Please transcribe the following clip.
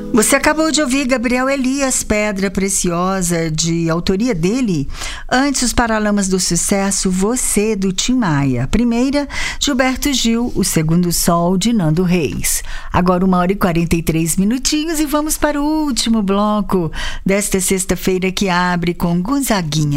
Você acabou de ouvir Gabriel Elias, Pedra Preciosa, de autoria dele. Antes, os Paralamas do Sucesso, Você, do Tim Maia. Primeira, Gilberto Gil, O Segundo Sol, de Nando Reis. Agora 1h43 minutinhos e vamos para o último bloco desta sexta-feira, que abre com Gonzaguinha.